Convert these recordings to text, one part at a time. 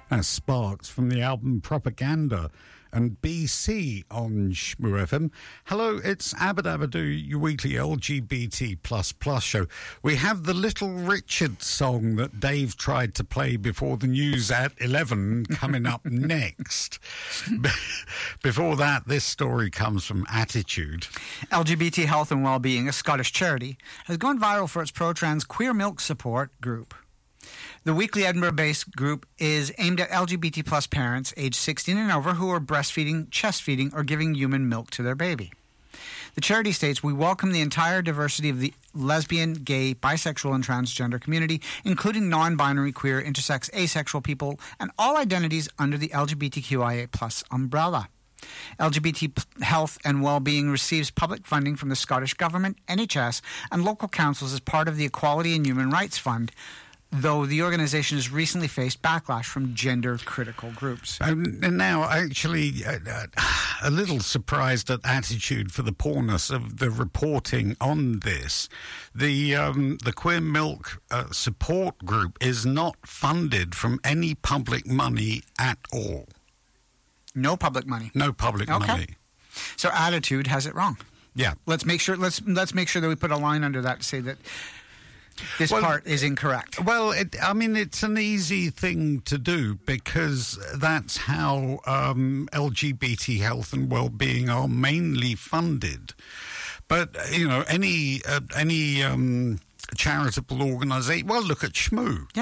Sparks from the album Propaganda and BC on Shmoo FM. Hello, it's Abadabadoo, your weekly LGBT++ show. We have the Little Richard song that Dave tried to play before the news at 11 coming up next. Before that, this story comes from Attitude. LGBT Health and Wellbeing, a Scottish charity, has gone viral for its pro-trans queer milk support group. The weekly Edinburgh-based group is aimed at LGBT plus parents aged 16 and over who are breastfeeding, chest feeding, or giving human milk to their baby. The charity states, "We welcome the entire diversity of the lesbian, gay, bisexual, and transgender community, including non-binary, queer, intersex, asexual people, and all identities under the LGBTQIA plus umbrella." LGBT Health and Wellbeing receives public funding from the Scottish Government, NHS, and local councils as part of the Equality and Human Rights Fund, though the organisation has recently faced backlash from gender-critical groups. And now, actually, a little surprised at Attitude for the poorness of the reporting on this. The Queer Milk support group is not funded from any public money at all. No public money. No public money. So Attitude has it wrong. Yeah. Let's make sure that we put a line under that to say that this part is incorrect. Well, it's an easy thing to do because that's how LGBT health and well-being are mainly funded. But, any charitable organisation, well, look at Shmoo. Yeah.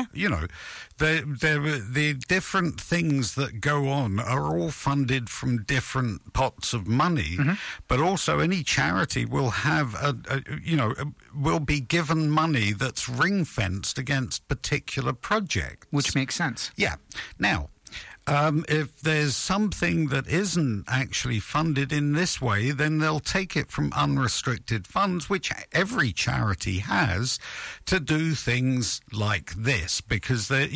The different things that go on are all funded from different pots of money, but also any charity will have will be given money that's ring-fenced against particular projects. Which makes sense. Yeah. Now, if there's something that isn't actually funded in this way, then they'll take it from unrestricted funds, which every charity has, to do things like this, because they're.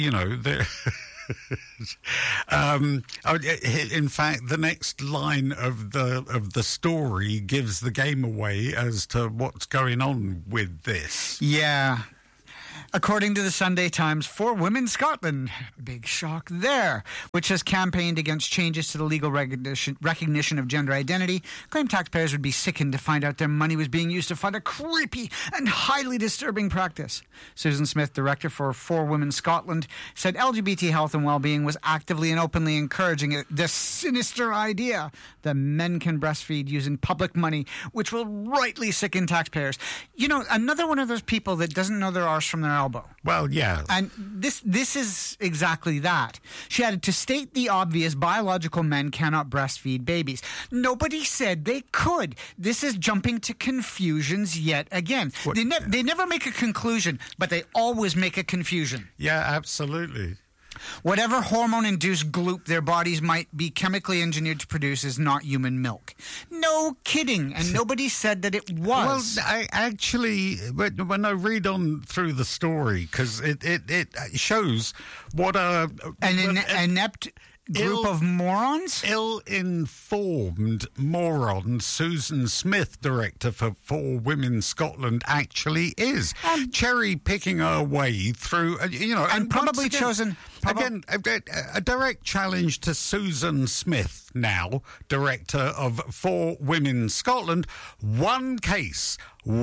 In fact, the next line of the story gives the game away as to what's going on with this. Yeah. According to the Sunday Times, For Women Scotland, big shock there, which has campaigned against changes to the legal recognition of gender identity, claimed taxpayers would be sickened to find out their money was being used to fund a creepy and highly disturbing practice. Susan Smith, director for Women Scotland, said LGBT health and well-being was actively and openly encouraging this sinister idea that men can breastfeed using public money, which will rightly sicken taxpayers. Another one of those people that doesn't know their arse from their elbow. Well, yeah. And this is exactly that. She added, to state the obvious, biological men cannot breastfeed babies. Nobody said they could. This is jumping to conclusions yet again. They never make a conclusion, but they always make a confusion. Yeah, absolutely. Whatever hormone-induced gloop their bodies might be chemically engineered to produce is not human milk. No kidding. And nobody said that it was. Well, I actually, when I read on through the story, because it shows what an inept group of morons? Ill-informed morons Susan Smith, director for Women Scotland, actually is. Cherry-picking her way through, and probably chosen... Again, a direct challenge to Susan Smith, now director of For Women Scotland. One case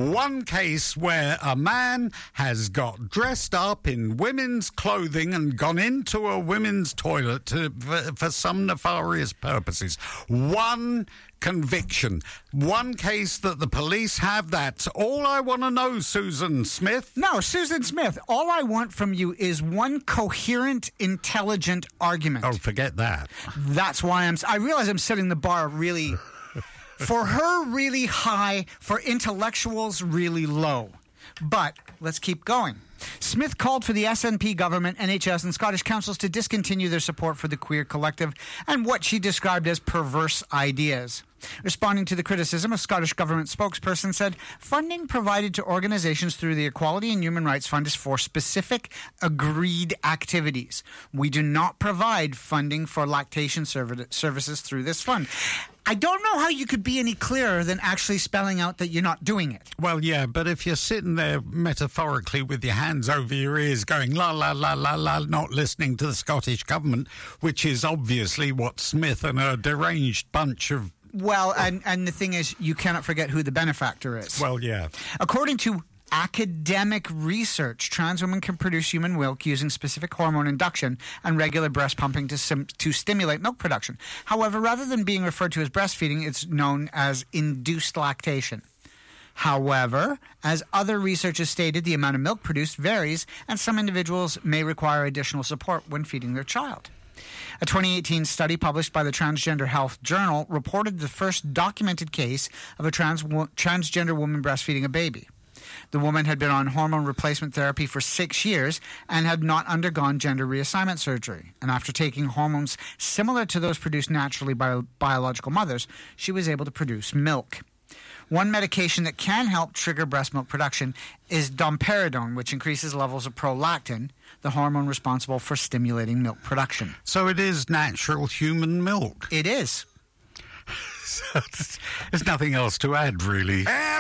where a man has got dressed up in women's clothing and gone into a women's toilet for some nefarious purposes. One conviction. One case that the police have. That's all I want to know, Susan Smith. No, Susan Smith, all I want from you is one coherent, intelligent argument. Oh, forget that. That's why I realize I'm setting the bar really... for her, really high. For intellectuals, really low. But let's keep going. Smith called for the SNP government, NHS, and Scottish councils to discontinue their support for the queer collective and what she described as perverse ideas. Responding to the criticism, a Scottish government spokesperson said, funding provided to organisations through the Equality and Human Rights Fund is for specific agreed activities. We do not provide funding for lactation services through this fund. I don't know how you could be any clearer than actually spelling out that you're not doing it. Well, yeah, but if you're sitting there metaphorically with your hands over your ears going la, la, la, la, la, not listening to the Scottish government, which is obviously what Smith and a deranged bunch of... Well, and the thing is, you cannot forget who the benefactor is. Well, yeah. According to academic research, trans women can produce human milk using specific hormone induction and regular breast pumping to stimulate milk production. However, rather than being referred to as breastfeeding, it's known as induced lactation. However, as other research has stated, the amount of milk produced varies, and some individuals may require additional support when feeding their child. A 2018 study published by the Transgender Health Journal reported the first documented case of a transgender woman breastfeeding a baby. The woman had been on hormone replacement therapy for 6 years and had not undergone gender reassignment surgery. And after taking hormones similar to those produced naturally by biological mothers, she was able to produce milk. One medication that can help trigger breast milk production is domperidone, which increases levels of prolactin, the hormone responsible for stimulating milk production. So it is natural human milk. It is. There's nothing else to add, really.